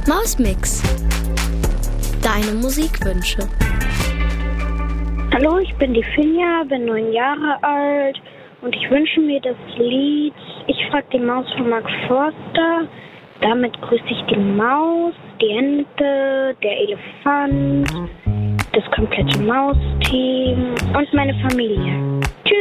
Mausmix. Deine Musikwünsche. Hallo, ich bin die Finja, bin 9 Jahre alt und ich wünsche mir das Lied Ich frag die Maus von Mark Forster. Damit grüße ich die Maus, die Ente, der Elefant, das komplette Mausteam und meine Familie. Tschüss.